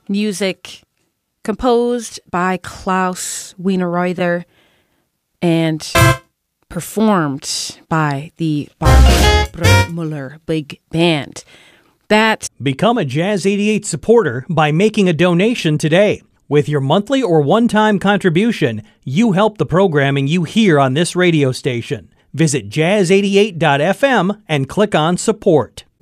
music composed by Klaus Wienerreuther and performed by the Barbara Muller Big Band. Become a Jazz 88 supporter by making a donation today. With your monthly or one-time contribution, you help the programming you hear on this radio station. Visit jazz88.fm and click on support.